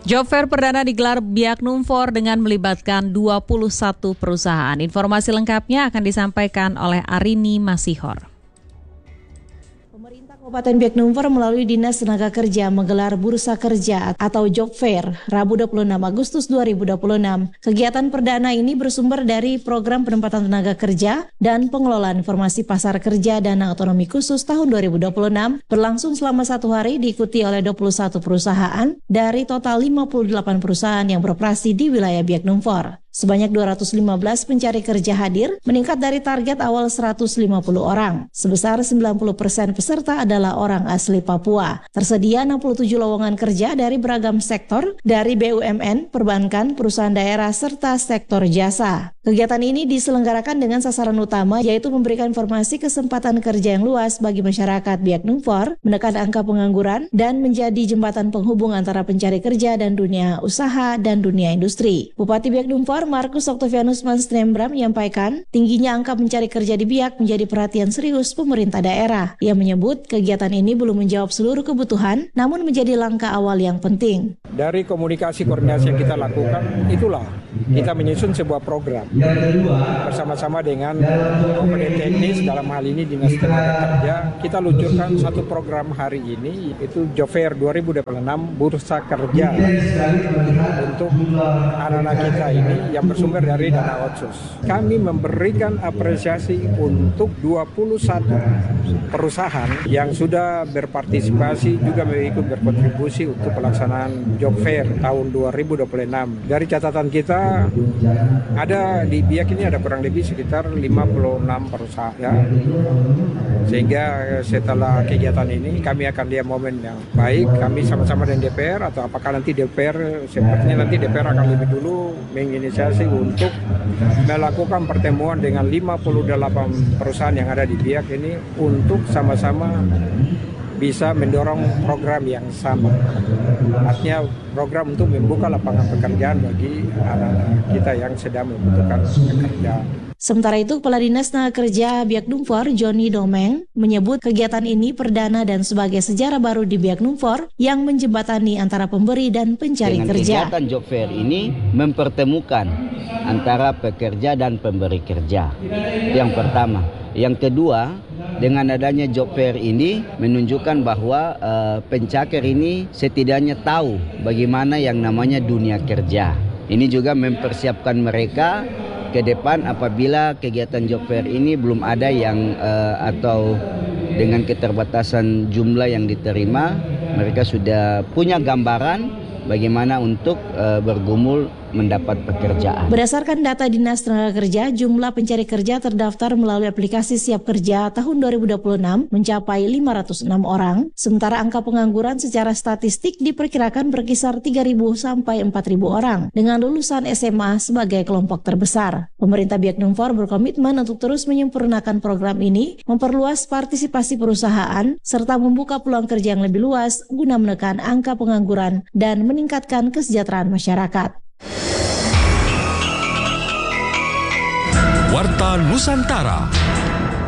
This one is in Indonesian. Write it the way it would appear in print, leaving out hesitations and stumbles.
Job Fair perdana digelar Biak Numfor dengan melibatkan 21 perusahaan. Informasi lengkapnya akan disampaikan oleh Arini Masihor. Pemerintah Kabupaten Biak Numfor melalui Dinas Tenaga Kerja menggelar Bursa Kerja atau Job Fair Rabu 26 Agustus 2026. Kegiatan perdana ini bersumber dari Program Penempatan Tenaga Kerja dan Pengelolaan Informasi Pasar Kerja Dana Otonomi Khusus tahun 2026 berlangsung selama 1 hari diikuti oleh 21 perusahaan dari total 58 perusahaan yang beroperasi di wilayah Biak Numfor. Sebanyak 215 pencari kerja hadir, meningkat dari target awal 150 orang. Sebesar 90% peserta adalah orang asli Papua. Tersedia 67 lowongan kerja dari beragam sektor, dari BUMN, perbankan, perusahaan daerah, serta sektor jasa. Kegiatan ini diselenggarakan dengan sasaran utama, yaitu memberikan informasi kesempatan kerja yang luas bagi masyarakat Biak Numfor, menekan angka pengangguran, dan menjadi jembatan penghubung antara pencari kerja dan dunia usaha dan dunia industri. Bupati Biak Numfor Markus Octavianus Manstrembram menyampaikan tingginya angka mencari kerja di Biak menjadi perhatian serius pemerintah daerah. Ia menyebut kegiatan ini belum menjawab seluruh kebutuhan, namun menjadi langkah awal yang penting. Dari komunikasi koordinasi yang kita lakukan, itulah kita menyusun sebuah program bersama-sama dengan komponen teknis, dalam hal ini Dinas Tenaga Kerja. Kita luncurkan satu program hari ini, yaitu Job Fair 2026 Bursa Kerja untuk anak-anak kita ini yang bersumber dari dana otsus. Kami memberikan apresiasi untuk 21 perusahaan yang sudah berpartisipasi juga ikut berkontribusi untuk pelaksanaan Job Fair tahun 2026. Dari catatan kita, ada di Biak ini ada kurang lebih sekitar 56 perusahaan. Ya. Sehingga setelah kegiatan ini kami akan lihat momen yang baik. Kami sama-sama dengan DPR atau apakah nanti DPR, sepertinya nanti DPR akan lebih dulu menginisiasi untuk melakukan pertemuan dengan 58 perusahaan yang ada di Biak ini untuk sama-sama bisa mendorong program yang sama. Artinya program untuk membuka lapangan pekerjaan bagi anak-anak kita yang sedang membutuhkan pekerjaan. Sementara itu, Kepala Dinas Tenaga Kerja Biak Numfor, Joni Domeng, menyebut kegiatan ini perdana dan sebagai sejarah baru di Biak Numfor yang menjembatani antara pemberi dan pencari kerja. Kegiatan Job Fair ini mempertemukan antara pekerja dan pemberi kerja. Yang pertama. Yang kedua, dengan adanya Job Fair ini menunjukkan bahwa pencakar ini setidaknya tahu bagaimana yang namanya dunia kerja. Ini juga mempersiapkan mereka ke depan apabila kegiatan Job Fair ini belum ada yang atau dengan keterbatasan jumlah yang diterima, mereka sudah punya gambaran bagaimana untuk bergumul mendapat pekerjaan. Berdasarkan data Dinas Tenaga Kerja, jumlah pencari kerja terdaftar melalui aplikasi Siap Kerja tahun 2026 mencapai 506 orang, sementara angka pengangguran secara statistik diperkirakan berkisar 3.000 sampai 4.000 orang, dengan lulusan SMA sebagai kelompok terbesar. Pemerintah Biak Numfor berkomitmen untuk terus menyempurnakan program ini, memperluas partisipasi perusahaan, serta membuka peluang kerja yang lebih luas guna menekan angka pengangguran dan meningkatkan kesejahteraan masyarakat. Warta Nusantara.